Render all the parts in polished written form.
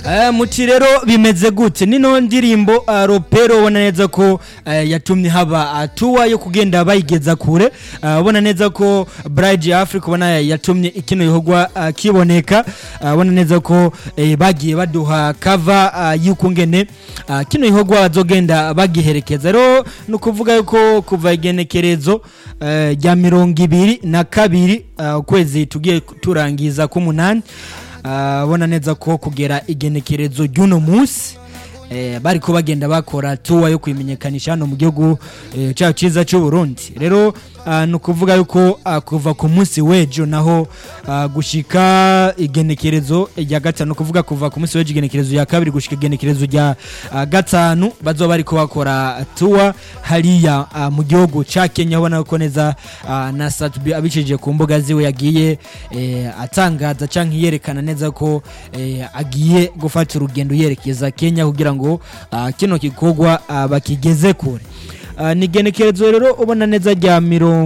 muti rero bimeze gute nino ndirimbo Ropero ubona neza ko yatumye haba tuwa yo kugenda bayigeza kure ubona neza ko Bridge Africa ubona yatumye ikino yihogwa kiboneka ubona neza ko bagiye baduha cover y'ukungene kino yihogwa bazogenda bagiherekeza rero no kuvuga yuko kuva igenekerezo rya 22 ukwezi tugiye turangiza ku 8 bona neza ko kugera igenekerezo ry'uno munsi bari ko bagenda bakora tuwa yo kwimenyekanisha hano mu gihugu cyacu cyiza cy'u Burundi rero no kuvuga yuko kuva ku munsi wejo naho gushika igenekerezo rya gatanu kuvuga kuva ku munsi wejo igenekerezo ya kabiri gushika igenekerezo rya gatanu bazo bari ko bakora tuwa hariya mu gihugu cya Kenya ubona ko neza na Satubi abicishije ku mbuga ziwe yagiye atangaza canke yerekana neza ko agiye gufata urugendo yerekeza Kenya kugira ngo kino kikogwa bakigeze kure nigenekerezo rero ubona neza rya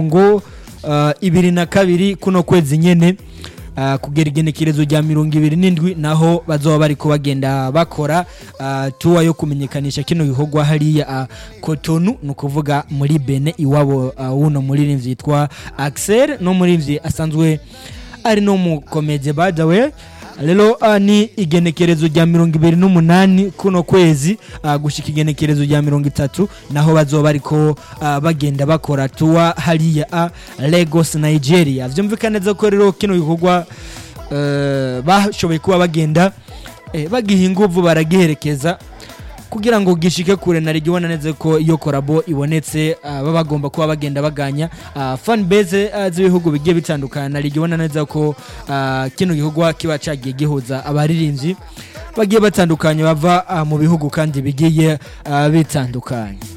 22 kuno kwezi nyene kugera igenekerezo rya 27 naho bazoba bari ko bagenda bakora tuwa yo kumenyekanisha kino gihogwa hariya Cotonou no kuvuga muri Benin iwabo uno muririmbyi yitwa Axel no muririmbyi asanzwe ari no mu comedy by the way lelo ni igenekerezo rya 28 kuno kwezi gushika igenekerezo rya 30 naho bazoba ariko bagenda bakora tuwa hariya Lagos Nigeria vyumvikana neza ko rero kino gikogwa bashoboye kuba bagenda bagiha inguvu baragiherekeza kugira ngo gishike kure na rigibona neza ko iyo korabo ibonetse babagomba kuba bagenda baganya fan base z'ibihugu bigiye bitandukana rigibona neza ko kino gihogwa kiba cagiye gihuza abaririmbyi bagiye batandukanye bava mu bihugu kandi bigiye bitandukanye.